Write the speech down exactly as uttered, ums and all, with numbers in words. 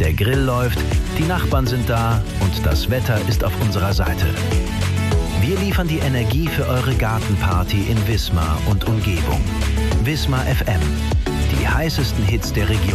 Der Grill läuft, die Nachbarn sind da und das Wetter ist auf unserer Seite. Wir liefern die Energie für eure Gartenparty in Wismar und Umgebung. Wismar F M. Die heißesten Hits der Region.